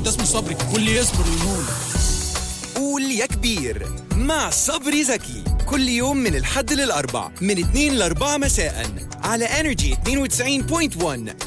ده اسمه صبري واللي يصبر ينول. قول يا كبير مع صبري زكي كل يوم من الحد للأربع من 2 ل4 مساء على Energy 92.1